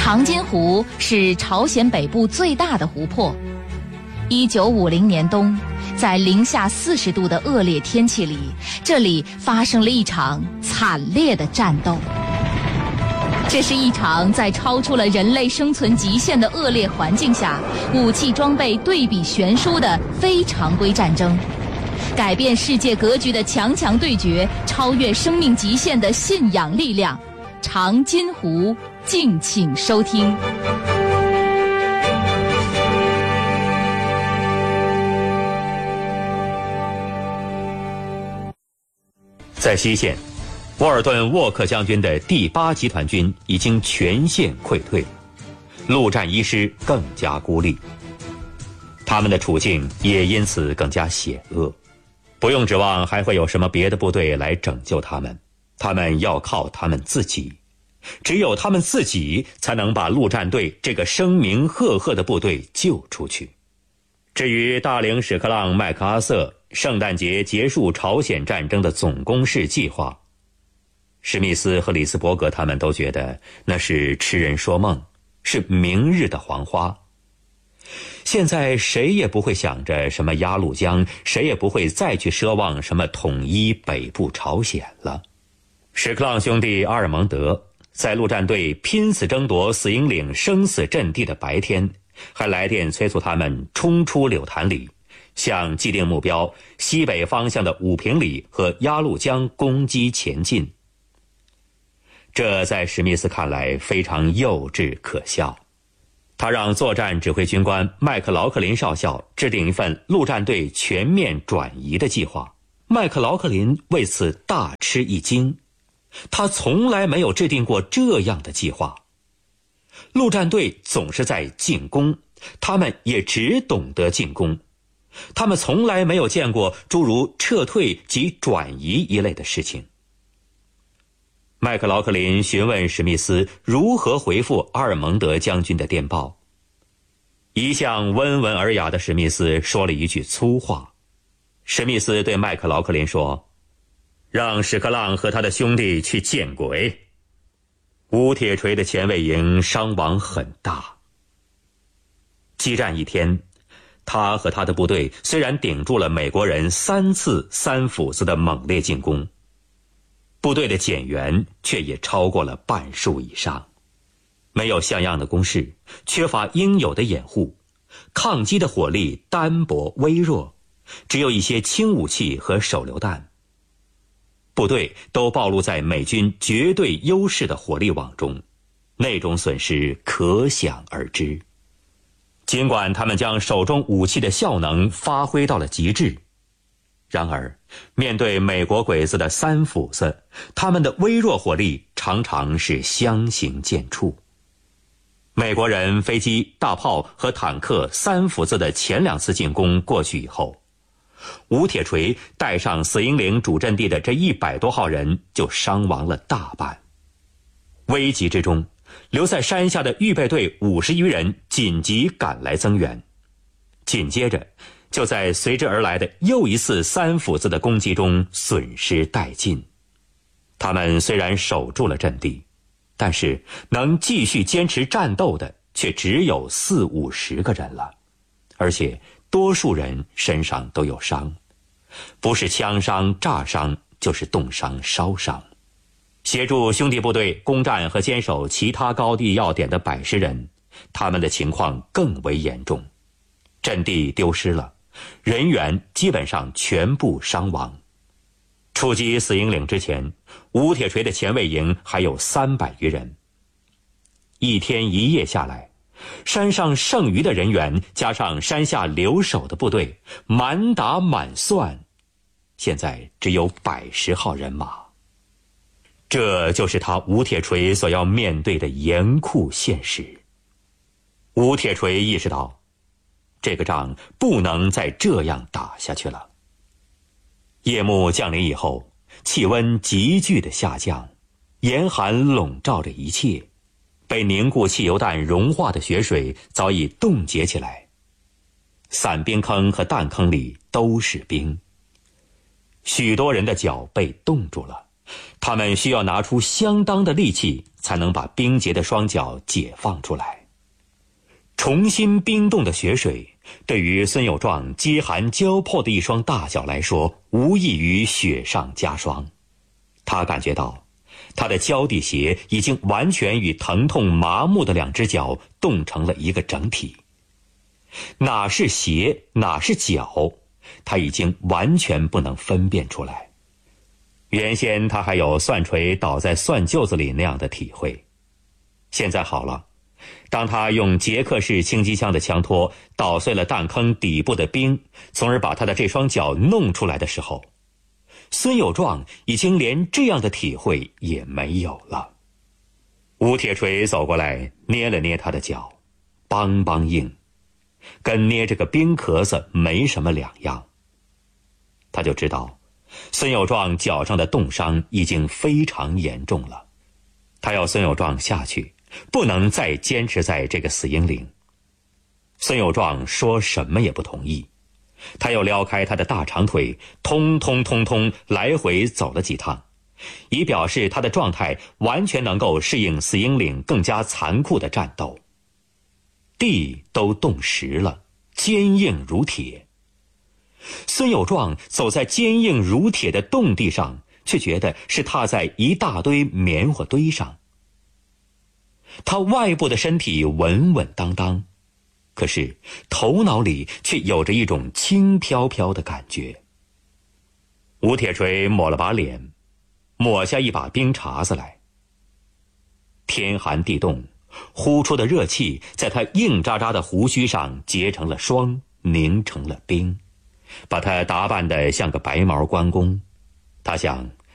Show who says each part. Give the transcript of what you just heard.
Speaker 1: 长津湖是朝鲜北部最大的湖泊。1950年冬，在零下40度的恶劣天气里，这里发生了一场惨烈的战斗。这是一场在超出了人类生存极限的恶劣环境下，武器装备对比悬殊的非常规战争，改变世界格局的强强对决，超越生命极限的信仰力量。长津湖，敬请收听。
Speaker 2: 在西线，沃尔顿·沃克将军的第8集团军已经全线溃退，陆战一师更加孤立，他们的处境也因此更加险恶。不用指望还会有什么别的部队来拯救他们，他们要靠他们自己，只有他们自己才能把陆战队这个声名赫赫的部队救出去。至于大领史克朗麦克阿瑟圣诞节结束朝鲜战争的总攻势计划，史密斯和里斯伯格他们都觉得那是痴人说梦，是明日的黄花。现在谁也不会想着什么鸭绿江，谁也不会再去奢望什么统一北部朝鲜了。史克朗兄弟阿尔蒙德在陆战队拼死争夺死营岭生死阵地的白天，还来电催促他们冲出柳潭里，向既定目标西北方向的武平里和鸭绿江攻击前进。这在史密斯看来非常幼稚可笑。他让作战指挥军官麦克劳克林少校制定一份陆战队全面转移的计划。麦克劳克林为此大吃一惊，他从来没有制定过这样的计划。陆战队总是在进攻，他们也只懂得进攻，他们从来没有见过诸如撤退及转移一类的事情。麦克劳克林询问史密斯如何回复阿尔蒙德将军的电报。一向温文尔雅的史密斯说了一句粗话。史密斯对麦克劳克林说：“让史克朗和他的兄弟去见鬼。”吴铁锤的前卫营伤亡很大。激战一天，他和他的部队虽然顶住了美国人3次3斧子的猛烈进攻，部队的减员却也超过了半数以上。没有像样的攻势，缺乏应有的掩护，抗击的火力单薄微弱，只有一些轻武器和手榴弹。部队都暴露在美军绝对优势的火力网中，那种损失可想而知。尽管他们将手中武器的效能发挥到了极致，然而面对美国鬼子的3斧子，他们的微弱火力常常是相形见绌。美国人飞机、大炮和坦克3斧子的前2次进攻过去以后，吴铁锤带上死营岭主阵地的这100多号人就伤亡了大半。危急之中，留在山下的预备队50余人紧急赶来增援，紧接着就在随之而来的又一次3斧子的攻击中损失殆尽。他们虽然守住了阵地，但是能继续坚持战斗的却只有40-50个人了，而且多数人身上都有伤，不是枪伤、炸伤，就是冻伤、烧伤。协助兄弟部队攻占和坚守其他高地要点的110人，他们的情况更为严重，阵地丢失了，人员基本上全部伤亡。出击死营岭之前，吴铁锤的前卫营还有300余人。1天1夜下来，山上剩余的人员加上山下留守的部队，满打满算，现在只有110号人马。这就是他吴铁锤所要面对的严酷现实。吴铁锤意识到，这个仗不能再这样打下去了。夜幕降临以后，气温急剧的下降，严寒笼罩着一切，被凝固汽油弹融化的雪水早已冻结起来，散兵坑和弹坑里都是冰，许多人的脚被冻住了， 他们需要拿出相当的力气，才能把冰结的双脚解放出来。重新冰冻的雪水，对于孙有壮饥寒交迫的一双大脚来说，无异于雪上加霜。他感觉到，他的胶地鞋已经完全与疼痛麻木的两只脚冻成了一个整体。哪是鞋，哪是脚，他已经完全不能分辨出来。原先他还有蒜锤倒在蒜臼子里那样的体会，现在好了，当他用捷克式轻机枪的枪托捣碎了弹坑底部的冰，从而把他的这双脚弄出来的时候，孙有壮已经连这样的体会也没有了。吴铁锤走过来捏了捏他的脚，梆梆硬，跟捏这个冰壳子没什么两样。他就知道孙有壮脚上的冻伤已经非常严重了，他要孙有壮下去，不能再坚持在这个死营岭。孙有壮说什么也不同意，他又撩开他的大长腿，通来回走了几趟，以表示他的状态完全能够适应死营岭更加残酷的战斗。地都冻实了，坚硬如铁。孙有壮走在坚硬如铁的冻地上，却觉得是踏在一大堆棉花堆上。他外部的身体稳稳当当，可是头脑里却有着一种轻飘飘的感觉。吴铁锤抹了把脸，抹下一把冰碴子来。天寒地冻，呼出的热气在他硬扎扎的胡须上结成了霜，凝成了冰，把他打扮得像个白毛关公。他想，